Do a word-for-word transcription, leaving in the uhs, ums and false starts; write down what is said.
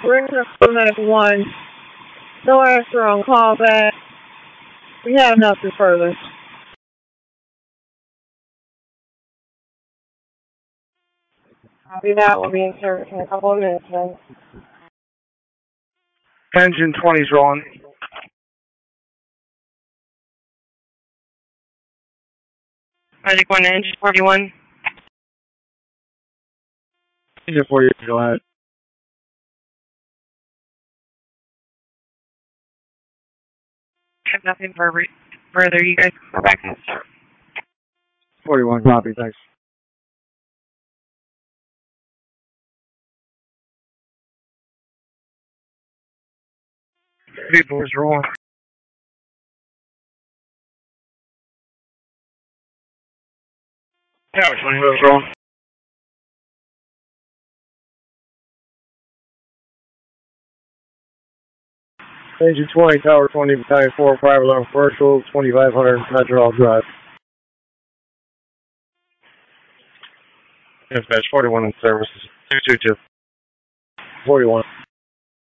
We're in Medical one. No answer on call back. We have nothing further. Copy that. We'll be in service in a couple of minutes then. Engine twenty's rolling. Magic one, engine forty-one. Engine forty, go ahead. Have nothing for further. You guys go back and start. forty-one, copy, thanks. People is rolling. Tower twenty was rolling. Engine twenty, Tower twenty, Battalion four, private level commercial, twenty-five hundred Metro Drive. Dispatch forty-one in service, two two two. forty-one.